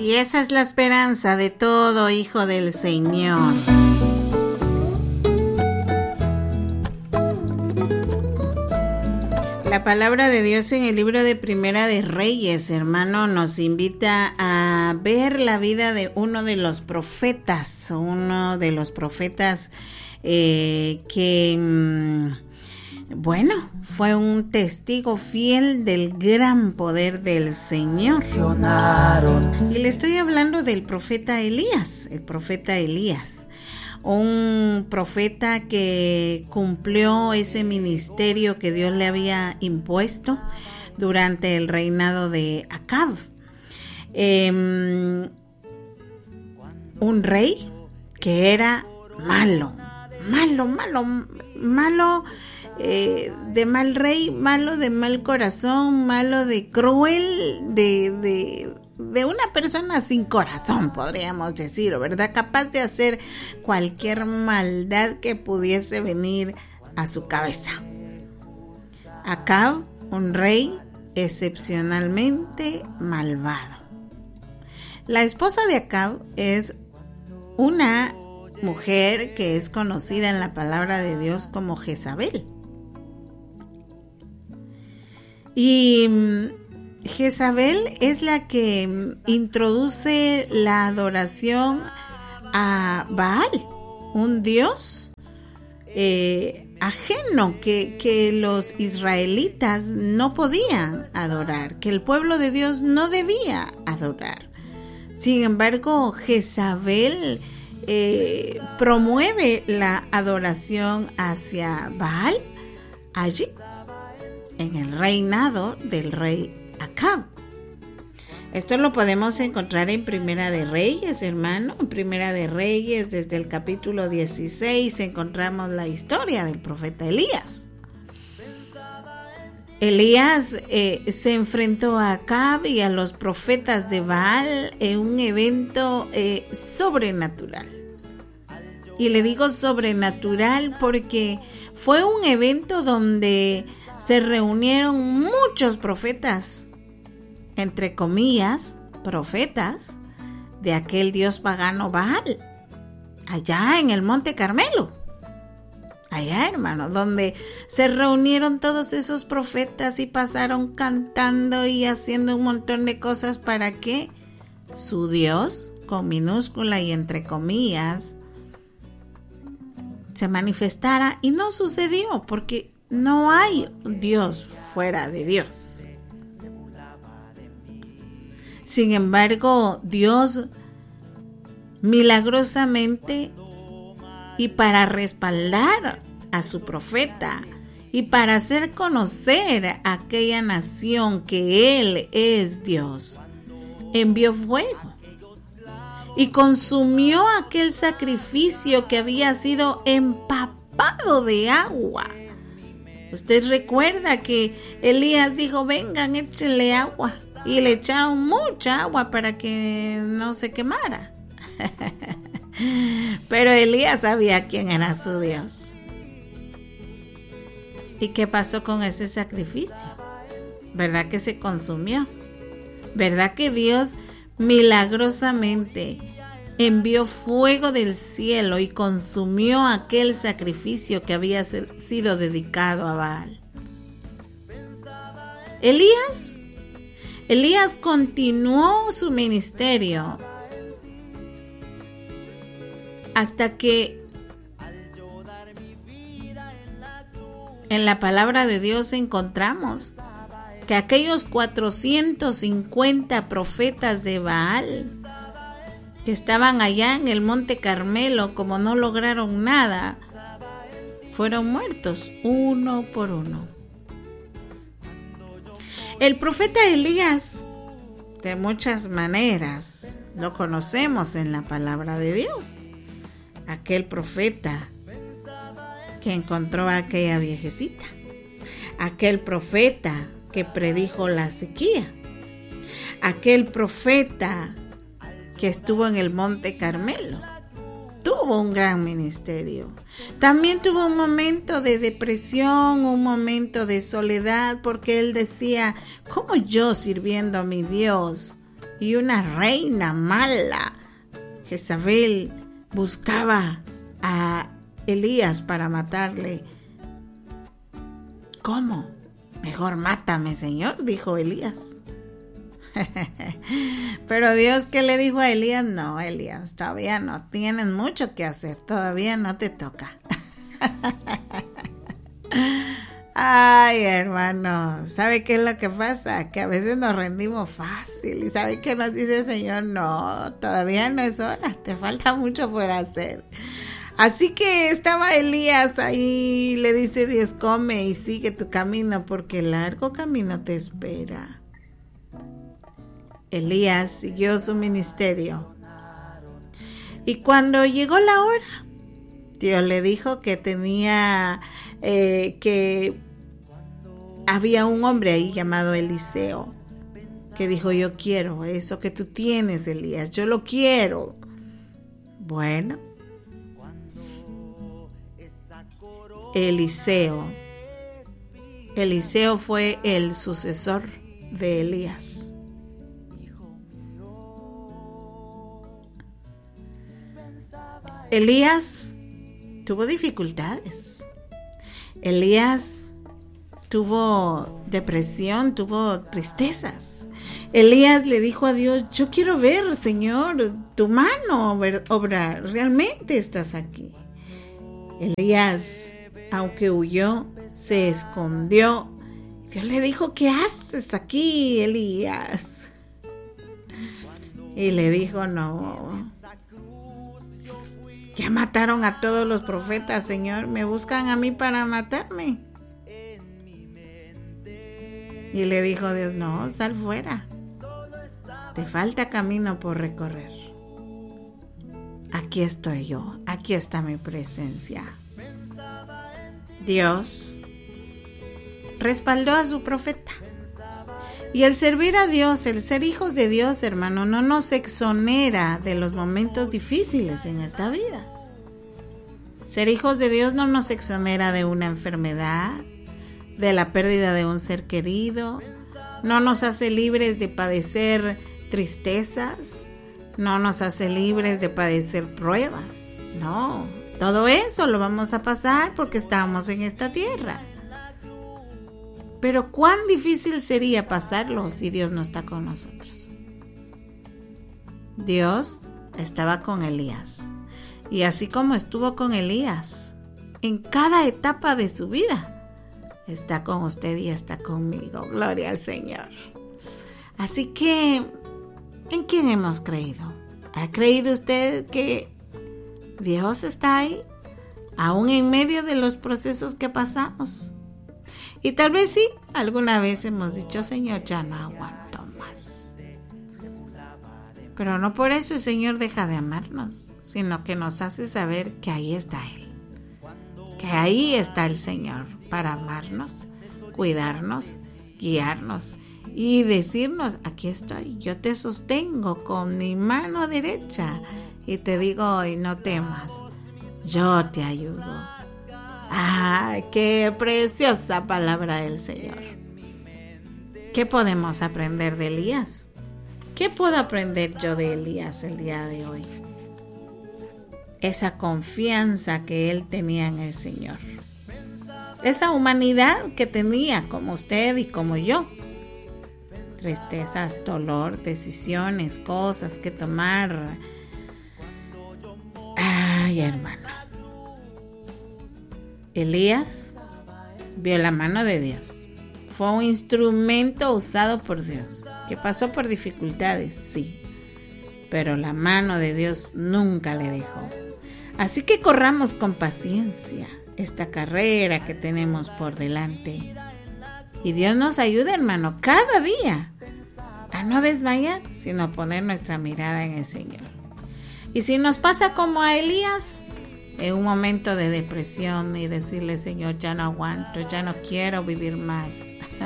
Y esa es la esperanza de todo hijo del Señor. La palabra de Dios en el libro de Primera de Reyes, hermano, nos invita a ver la vida de uno de los profetas que, bueno, fue un testigo fiel del gran poder del Señor. Y le estoy hablando del profeta Elías, un profeta que cumplió ese ministerio que Dios le había impuesto durante el reinado de Acab. Un rey que era malo, de mal rey, malo de mal corazón, malo de cruel, de una persona sin corazón, podríamos decir, ¿verdad? Capaz de hacer cualquier maldad que pudiese venir a su cabeza. Acab, un rey excepcionalmente malvado. La esposa de Acab es una mujer que es conocida en la palabra de Dios como Jezabel. Y Jezabel es la que introduce la adoración a Baal, un dios ajeno que los israelitas no podían adorar, que el pueblo de Dios no debía adorar. Sin embargo, Jezabel promueve la adoración hacia Baal allí, en el reinado del rey Acab. Esto lo podemos encontrar en Primera de Reyes, hermano. En Primera de Reyes, desde el capítulo 16, encontramos la historia del profeta Elías. Elías se enfrentó a Acab y a los profetas de Baal en un evento sobrenatural. Y le digo sobrenatural porque fue un evento donde se reunieron muchos profetas, entre comillas, profetas de aquel dios pagano Baal, allá en el Monte Carmelo. Allá, hermano, donde se reunieron todos esos profetas y pasaron cantando y haciendo un montón de cosas para que su Dios, con minúscula y entre comillas, se manifestara. Y no sucedió porque no hay Dios fuera de Dios. Sin embargo, Dios milagrosamente, y para respaldar a su profeta y para hacer conocer a aquella nación que Él es Dios, envió fuego y consumió aquel sacrificio que había sido empapado de agua. Usted recuerda que Elías dijo: vengan, échenle agua, y le echaron mucha agua para que no se quemara. Pero Elías sabía quién era su Dios. ¿Y qué pasó con ese sacrificio? ¿Verdad que se consumió? ¿Verdad que Dios milagrosamente envió fuego del cielo y consumió aquel sacrificio que había sido dedicado a Baal? Elías continuó su ministerio hasta que en la palabra de Dios encontramos que aquellos 450 profetas de Baal que estaban allá en el Monte Carmelo, como no lograron nada, fueron muertos uno por uno. El profeta Elías, de muchas maneras, lo conocemos en la palabra de Dios. Aquel profeta que encontró a aquella viejecita, aquel profeta que predijo la sequía, aquel profeta que estuvo en el Monte Carmelo, tuvo un gran ministerio. También tuvo un momento de depresión, un momento de soledad, porque él decía: ¿cómo yo, sirviendo a mi Dios, y una reina mala, Jezabel, buscaba a Elías para matarle. ¿Cómo? Mejor mátame, Señor, dijo Elías. Pero Dios, ¿qué le dijo a Elías? No, Elías, todavía no, tienes mucho que hacer, todavía no te toca. Ay, hermano, ¿sabe qué es lo que pasa? Que a veces nos rendimos fácil. ¿Y sabe qué nos dice el Señor? No, todavía no es hora, te falta mucho por hacer. Así que estaba Elías ahí, le dice Dios, come y sigue tu camino, porque largo camino te espera. Elías siguió su ministerio. Y cuando llegó la hora, Dios le dijo que tenía, que había un hombre ahí llamado Eliseo, que dijo, yo quiero eso que tú tienes, Elías, yo lo quiero. Bueno, Eliseo fue el sucesor de Elías. Elías tuvo dificultades. Elías tuvo depresión, tuvo tristezas. Elías le dijo a Dios, yo quiero ver, Señor, tu mano obrar, realmente estás aquí. Elías, aunque huyó, se escondió. Dios le dijo, ¿qué haces aquí, Elías? Y le dijo, no, ya mataron a todos los profetas, Señor, me buscan a mí para matarme. Y le dijo Dios, no, sal fuera, te falta camino por recorrer. Aquí estoy yo, aquí está mi presencia. Dios respaldó a su profeta. Y el servir a Dios, el ser hijos de Dios, hermano, no nos exonera de los momentos difíciles en esta vida. Ser hijos de Dios no nos exonera de una enfermedad, de la pérdida de un ser querido, no nos hace libres de padecer tristezas, no nos hace libres de padecer pruebas. No, todo eso lo vamos a pasar porque estamos en esta tierra. Pero cuán difícil sería pasarlo si Dios no está con nosotros. Dios estaba con Elías. Y así como estuvo con Elías, en cada etapa de su vida, está con usted y está conmigo. Gloria al Señor. Así que, ¿en quién hemos creído? ¿Ha creído usted que Dios está ahí, aún en medio de los procesos que pasamos? Y tal vez sí, alguna vez hemos dicho, Señor, ya no aguanto más. Pero no por eso el Señor deja de amarnos, sino que nos hace saber que ahí está Él. Que ahí está el Señor para amarnos, cuidarnos, guiarnos y decirnos, aquí estoy, yo te sostengo con mi mano derecha y te digo hoy, no temas, yo te ayudo. ¡Ah, qué preciosa palabra del Señor! ¿Qué podemos aprender de Elías? ¿Qué puedo aprender yo de Elías el día de hoy? Esa confianza que él tenía en el Señor. Esa humanidad que tenía como usted y como yo. Tristezas, dolor, decisiones, cosas que tomar. Ay, hermano. Elías vio la mano de Dios. Fue un instrumento usado por Dios, que pasó por dificultades, sí, pero la mano de Dios nunca le dejó. Así que corramos con paciencia esta carrera que tenemos por delante. Y Dios nos ayuda, hermano, cada día a no desmayar, sino a poner nuestra mirada en el Señor. Y si nos pasa como a Elías, en un momento de depresión y decirle, Señor, ya no aguanto, ya no quiero vivir más.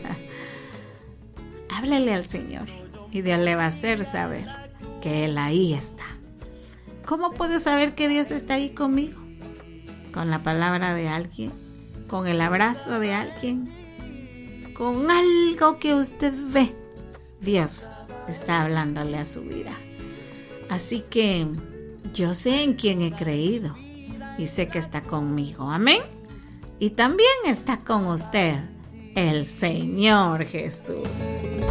Háblele al Señor y Dios le va a hacer saber que Él ahí está. ¿Cómo puedo saber que Dios está ahí conmigo? Con la palabra de alguien, con el abrazo de alguien, con algo que usted ve. Dios está hablándole a su vida. Así que yo sé en quién he creído y sé que está conmigo. Amén. Y también está con usted el Señor Jesús.